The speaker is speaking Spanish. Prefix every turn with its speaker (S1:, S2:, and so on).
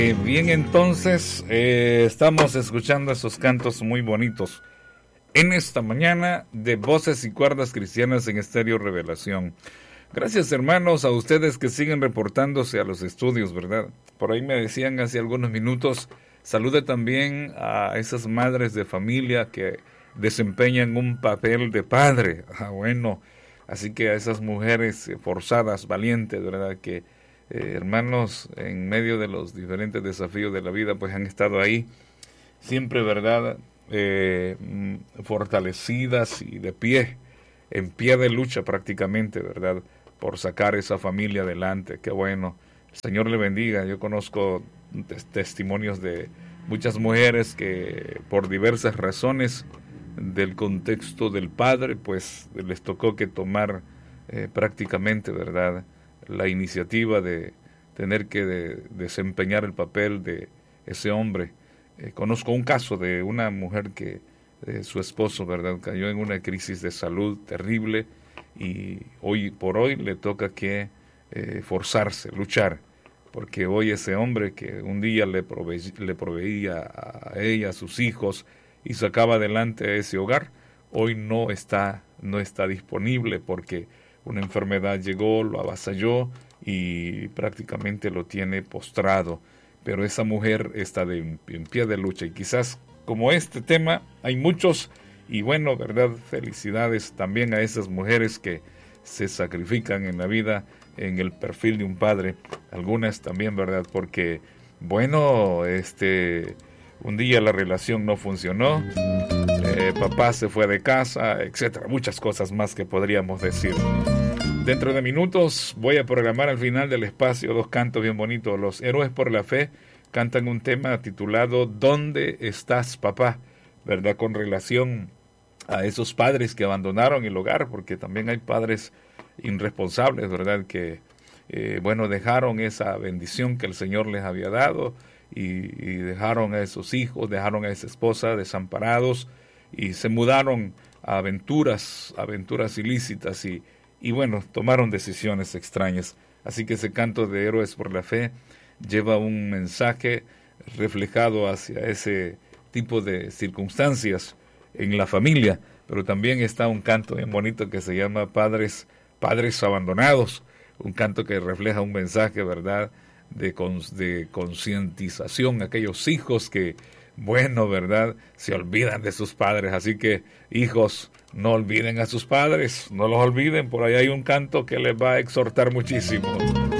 S1: Bien, entonces estamos escuchando esos cantos muy bonitos en esta mañana de Voces y Cuerdas Cristianas en Estéreo Revelación. Gracias, hermanos, a ustedes que siguen reportándose a los estudios, ¿verdad? Por ahí me decían hace algunos minutos, salude también a esas madres de familia que desempeñan un papel de padre. Bueno, así que a esas mujeres forzadas, valientes, ¿verdad? Que hermanos, en medio de los diferentes desafíos de la vida, pues han estado ahí, siempre, ¿verdad? Fortalecidas y de pie, en pie de lucha prácticamente, ¿verdad? Por sacar esa familia adelante. Qué bueno. El Señor le bendiga. Yo conozco testimonios de muchas mujeres que por diversas razones del contexto del padre, pues les tocó que tomar prácticamente, ¿verdad?, la iniciativa de tener que desempeñar el papel de ese hombre. Conozco un caso de una mujer que su esposo, ¿verdad?, cayó en una crisis de salud terrible y hoy por hoy le toca que forzarse, luchar, porque hoy ese hombre que un día le proveía a ella, a sus hijos y sacaba adelante ese hogar, hoy no está disponible porque una enfermedad llegó, lo avasalló y prácticamente lo tiene postrado. Pero esa mujer está en pie de lucha y quizás como este tema hay muchos y bueno, ¿verdad? Felicidades también a esas mujeres que se sacrifican en la vida en el perfil de un padre. Algunas también, ¿verdad? Porque bueno, un día la relación no funcionó, papá se fue de casa, etcétera, muchas cosas más que podríamos decir. Dentro de minutos voy a programar al final del espacio dos cantos bien bonitos. Los Héroes por la Fe cantan un tema titulado ¿Dónde estás, papá?, ¿verdad? Con relación a esos padres que abandonaron el hogar, porque también hay padres irresponsables, ¿verdad?, que bueno, dejaron esa bendición que el Señor les había dado y dejaron a esos hijos, dejaron a esa esposa desamparados y se mudaron a aventuras ilícitas y bueno, tomaron decisiones extrañas. Así que ese canto de Héroes por la Fe lleva un mensaje reflejado hacia ese tipo de circunstancias en la familia, pero también está un canto bien bonito que se llama Padres Abandonados, un canto que refleja un mensaje, ¿verdad?, de concientización a aquellos hijos que, bueno, ¿verdad?, se olvidan de sus padres. Así que, hijos, no olviden a sus padres, no los olviden. Por ahí hay un canto que les va a exhortar muchísimo.